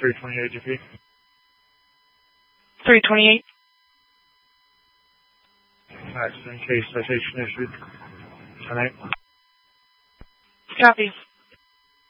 328 GP. 328. Accident case citation issued. 10-8. Copy.